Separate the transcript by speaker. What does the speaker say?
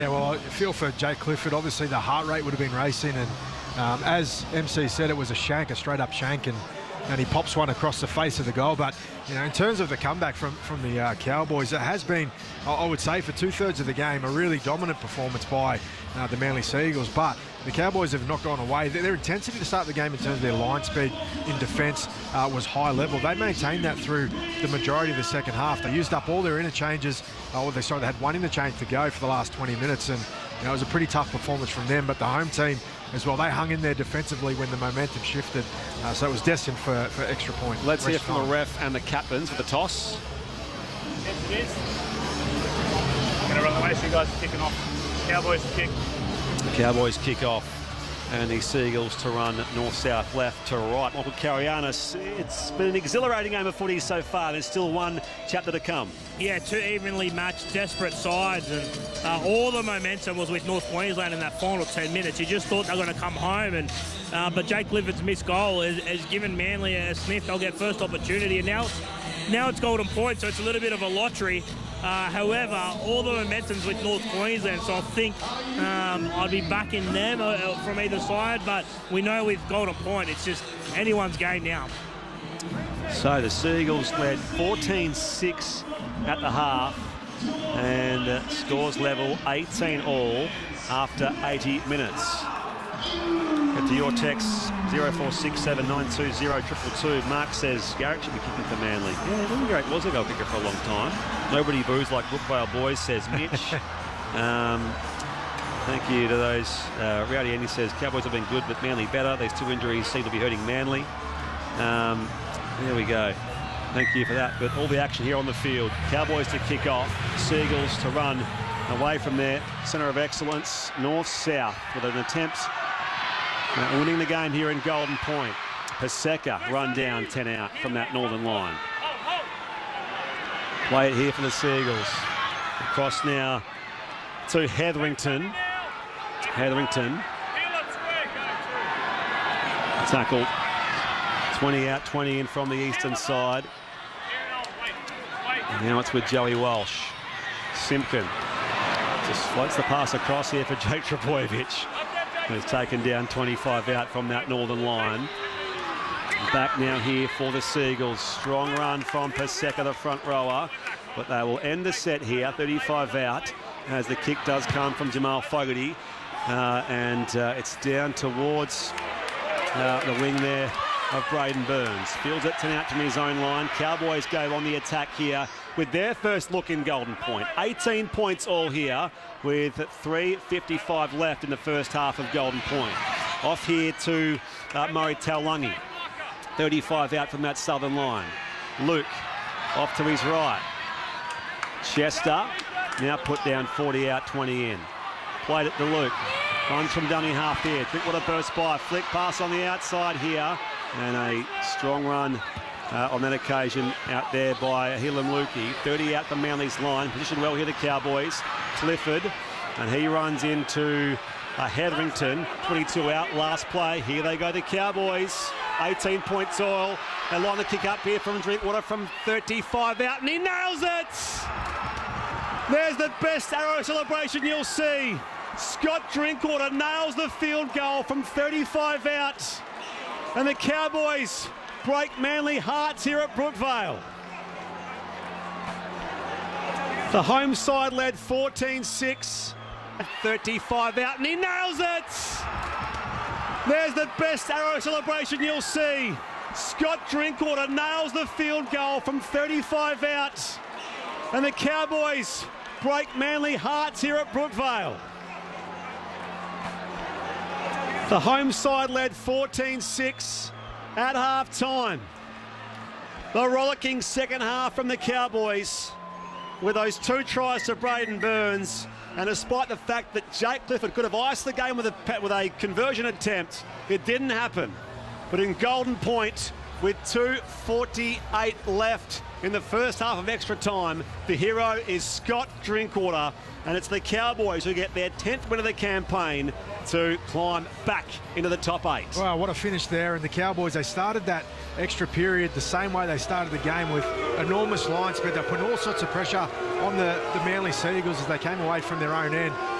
Speaker 1: Yeah, well, I feel for Jake Clifford. Obviously, the heart rate would have been racing, and as MC said, it was a shank, a straight-up shank, and he pops one across the face of the goal. But, you know, in terms of the comeback from the Cowboys, it has been, I would say, for two-thirds of the game, a really dominant performance by the Manly Sea Eagles. But the Cowboys have not gone away. Their intensity to start the game in terms of their line speed in defence was high level. They maintained that through the majority of the second half. They used up all their interchanges. They had one interchange to go for the last 20 minutes, and you know, it was a pretty tough performance from them. But the home team as well, they hung in there defensively when the momentum shifted, so it was destined for extra point.
Speaker 2: Let's hear from the ref and the captains with the toss.
Speaker 3: Yes, it is. Going to run the way, so you guys are kicking off. Cowboys kick.
Speaker 2: The Cowboys kick off, and the Sea Eagles to run north, south, left to right. Michael Carianis, it's been an exhilarating game of footy so far. There's still one chapter to come.
Speaker 4: Yeah, two evenly matched, desperate sides, and all the momentum was with North Queensland in that final 10 minutes. You just thought they were going to come home, and but Jake Clifford's missed goal has given Manly a sniff. They'll get first opportunity, and now it's golden point, so it's a little bit of a lottery. However, all the momentum's with North Queensland, so I think I'd be backing them from either side, but we know with golden point, it's just anyone's game now.
Speaker 2: So the Sea Eagles led 14-6 at the half, and scores level 18-all after 80 minutes. Get to your text 0467920222. Mark says Garrett should be kicking for Manly. Yeah, William Garrett was a goal kicker for a long time. Nobody boos like Brookvale boys, says Mitch. Thank you to those. Rowdy Andy says Cowboys have been good, but Manly better. These two injuries seem to be hurting Manly. There we go. Thank you for that. But all the action here on the field. Cowboys to kick off. Sea Eagles to run away from their centre of excellence, north-south, with an attempt winning the game here in Golden Point. Paseka run down 10 out from that northern line. Play it here for the Sea Eagles. Across now to Hetherington. Hetherington. Tackled. 20 out, 20 in from the eastern side. And now it's with Joey Walsh. Simpkin just floats the pass across here for Jake Trbojevic, who's taken down 25 out from that northern line. Back now here for the Sea Eagles. Strong run from Paseka, the front rower, but they will end the set here, 35 out, as the kick does come from Jamal Fogarty, and it's down towards the wing there of Braden Burns. Fields it 10 out from his own line. Cowboys go on the attack here with their first look in Golden Point. 18 points all here with 3:55 left in the first half of Golden Point. Off here to Murray Taulagi. 35 out from that southern line. Luke off to his right. Chester now put down 40 out, 20 in. Played it to Luke. Runs from dummy half here. Drinkwater burst by. Flick pass on the outside here. And a strong run on that occasion out there by Hilam Lukey. 30 out from Manly's line. Positioned well here, the Cowboys. Clifford, and he runs into Hetherington. 22 out, last play. Here they go, the Cowboys. 18 points all. They line the kick up here from Drinkwater from 35 out, and he nails it! There's the best arrow celebration you'll see. Scott Drinkwater nails the field goal from 35 out. And the Cowboys break Manly hearts here at Brookvale. The home side led 14-6, 35 out, and he nails it! There's the best arrow celebration you'll see. Scott Drinkwater nails the field goal from 35 out. And the Cowboys break Manly hearts here at Brookvale. The home side led 14-6 at half-time. The rollicking second half from the Cowboys with those two tries to Braden Burns, and despite the fact that Jake Clifford could have iced the game with a conversion attempt, it didn't happen. But in Golden Point, with 2:48 left in the first half of extra time, the hero is Scott Drinkwater, and it's the Cowboys who get their 10th win of the campaign to climb back into the top 8.
Speaker 1: Wow, what a finish there. And the Cowboys, they started that extra period the same way they started the game, with enormous line speed. They're putting all sorts of pressure on the Manly Sea Eagles as they came away from their own end.